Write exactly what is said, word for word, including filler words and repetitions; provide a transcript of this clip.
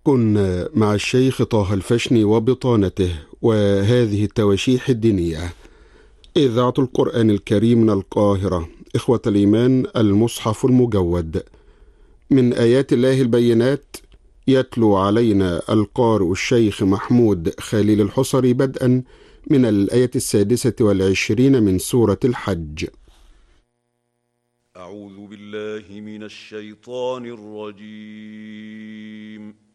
كنا مع الشيخ طه الفشني وبطانته وهذه التواشيح الدينية. إذاعة القرآن الكريم من القاهرة. إخوة الإيمان، المصحف المجود من آيات الله البينات، يتلو علينا القارئ الشيخ محمود خليل الحصري بدءا من الآية السادسة والعشرين من سورة الحج. أعوذ بالله من الشيطان الرجيم.